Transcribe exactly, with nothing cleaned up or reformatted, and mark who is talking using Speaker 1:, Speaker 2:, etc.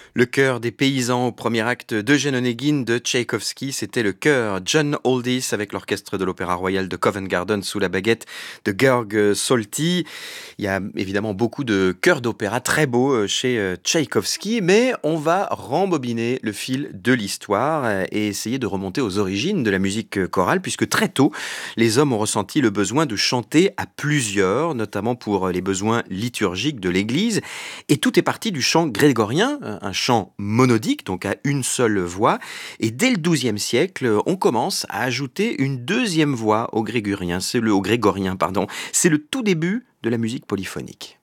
Speaker 1: Le chœur des paysans au premier acte d'Eugène Onegin de Tchaïkovski, c'était le chœur John Aldis avec l'orchestre de l'Opéra Royal de Covent Garden sous la baguette de Georg Solti. Il y a évidemment beaucoup de chœurs d'opéra très beaux chez Tchaïkovski, mais on va rembobiner le fil de l'histoire et essayer de remonter aux origines de la musique chorale, puisque très tôt, les hommes ont ressenti le besoin de chanter à plusieurs, notamment pour les besoins liturgiques de l'Église. Et tout est parti du chant grégorien, un chant monodique, donc à une seule voix. Et dès le douzième siècle, on commence à ajouter une deuxième voix au grégorien. C'est le, au grégorien, pardon. C'est le tout début de la musique polyphonique.